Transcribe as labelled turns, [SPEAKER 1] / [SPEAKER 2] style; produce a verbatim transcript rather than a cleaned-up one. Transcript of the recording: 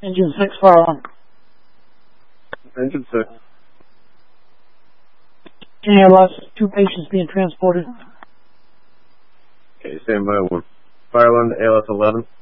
[SPEAKER 1] Engine six, fire alarm.
[SPEAKER 2] Engine six.
[SPEAKER 1] Any loss, two patients being transported.
[SPEAKER 2] Okay, stand by one. Fire alarm to A L S eleven.